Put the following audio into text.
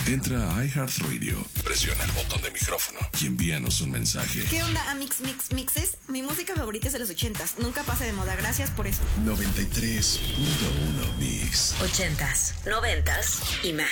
Entra a iHeartRadio, presiona el botón de micrófono y envíanos un mensaje. ¿Qué onda, Mixes? Mi música favorita es de los 80s. Nunca pasa de moda. Gracias por eso. 93.1 Mix. 80s, 90s y más.